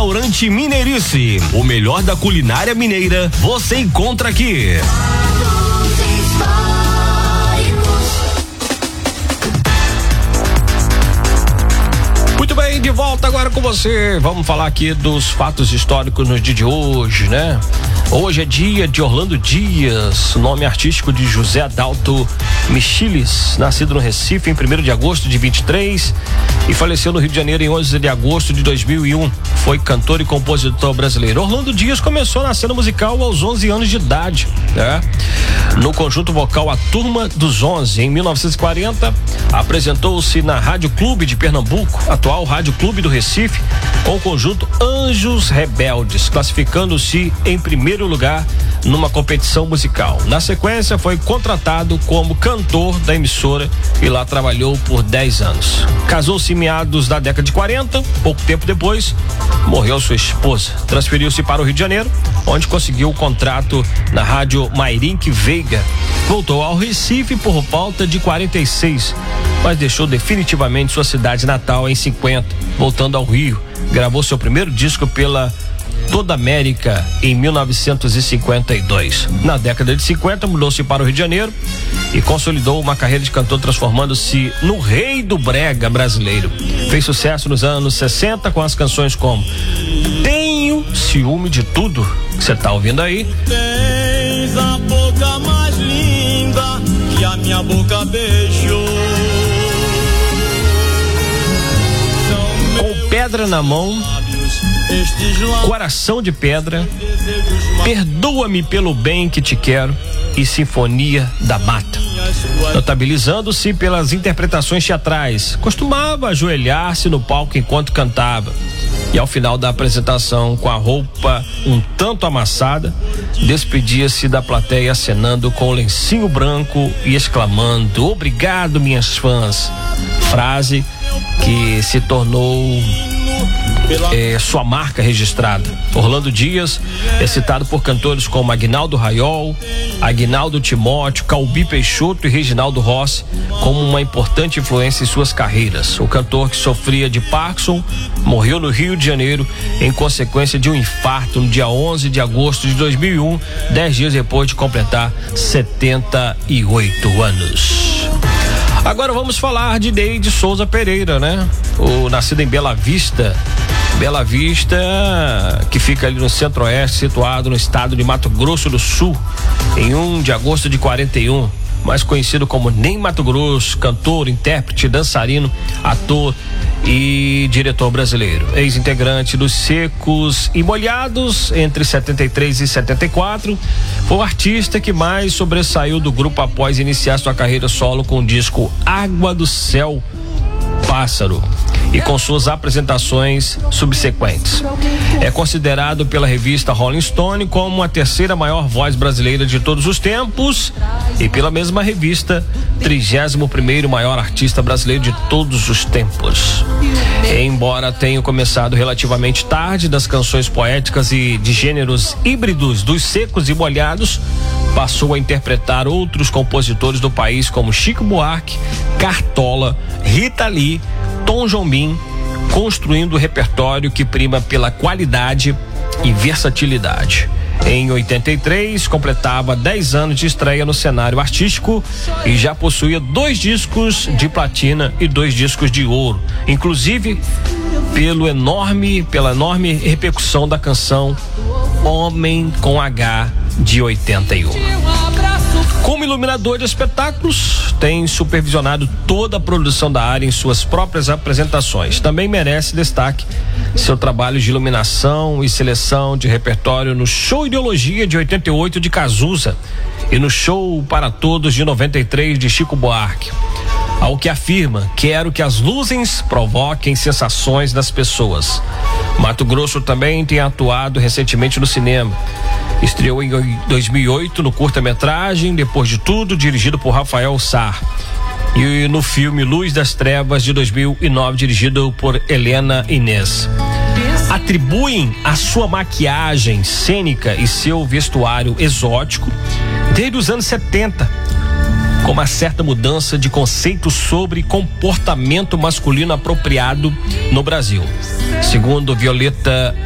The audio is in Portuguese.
Restaurante Mineirice. O melhor da culinária mineira você encontra aqui. Muito bem, de volta agora com você. Vamos falar aqui dos fatos históricos no dia de hoje, né? Hoje é dia de Orlando Dias, nome artístico de José Adalto Michilis, nascido no Recife em 1º de agosto de 23 e faleceu no Rio de Janeiro em 11 de agosto de 2001. Foi cantor e compositor brasileiro. Orlando Dias começou na cena musical aos 11 anos de idade, né? No conjunto vocal A Turma dos 11. Em 1940, apresentou-se na Rádio Clube de Pernambuco, atual Rádio Clube do Recife, com o conjunto Anjos Rebeldes, classificando-se em primeiro lugar numa competição musical. Na sequência, foi contratado como cantor da emissora e lá trabalhou por 10 anos. Casou-se em meados da década de 40, pouco tempo depois, morreu sua esposa. Transferiu-se para o Rio de Janeiro, onde conseguiu o contrato na Rádio Mairink Veiga. Voltou ao Recife por volta de 46, mas deixou definitivamente sua cidade natal em 50, voltando ao Rio. Gravou seu primeiro disco pela Toda América em 1952. Na década de 50, mudou-se para o Rio de Janeiro e consolidou uma carreira de cantor, transformando-se no rei do brega brasileiro. Fez sucesso nos anos 60 com as canções como Tenho Ciúme de Tudo, que você tá ouvindo aí. Tens a boca mais linda que a minha boca beijou. Com Pedra na Mão, Coração de Pedra, Perdoa-me pelo Bem que Te Quero e Sinfonia da Mata. Notabilizando-se pelas interpretações teatrais, costumava ajoelhar-se no palco enquanto cantava. E ao final da apresentação, com a roupa um tanto amassada, despedia-se da plateia acenando com o lencinho branco e exclamando: "Obrigado, minhas fãs", frase que se tornou sua marca registrada. Orlando Dias é citado por cantores como Aguinaldo Raiol, Aguinaldo Timóteo, Calbi Peixoto e Reginaldo Rossi como uma importante influência em suas carreiras. O cantor, que sofria de Parkinson, morreu no Rio de Janeiro em consequência de um infarto no dia 11 de agosto de 2001, 10 dias depois de completar 78 anos. Agora vamos falar de Neide Souza Pereira, né? O nascido em Bela Vista, que fica ali no centro-oeste, situado no estado de Mato Grosso do Sul, em 1 de agosto de 41, mais conhecido como Ney Matogrosso, cantor, intérprete, dançarino, ator e diretor brasileiro. Ex-integrante dos Secos e Molhados entre 73 e 74, foi o artista que mais sobressaiu do grupo após iniciar sua carreira solo com o disco Água do Céu Pássaro e com suas apresentações subsequentes. É considerado pela revista Rolling Stone como a terceira maior voz brasileira de todos os tempos e pela mesma revista 31º maior artista brasileiro de todos os tempos. Embora tenha começado relativamente tarde, das canções poéticas e de gêneros híbridos dos Secos e Molhados, passou a interpretar outros compositores do país como Chico Buarque, Cartola, Rita Lee, Tom Jobim, construindo o repertório que prima pela qualidade e versatilidade. Em 83, completava 10 anos de estreia no cenário artístico e já possuía 2 discos de platina e 2 discos de ouro, inclusive pela enorme repercussão da canção Homem com H, de 81. Como iluminador de espetáculos, tem supervisionado toda a produção da área em suas próprias apresentações. Também merece destaque seu trabalho de iluminação e seleção de repertório no Show Ideologia de 88 de Cazuza e no Show para Todos de 93 de Chico Buarque. Ao que afirma: quero que as luzes provoquem sensações das pessoas. Mato Grosso também tem atuado recentemente no cinema. Estreou em 2008 no curta-metragem Depois de Tudo, dirigido por Rafael Sarr, e no filme Luz das Trevas de 2009, dirigido por Helena Inês. Atribuem a sua maquiagem cênica e seu vestuário exótico desde os anos 70, com uma certa mudança de conceito sobre comportamento masculino apropriado no Brasil. Segundo Violeta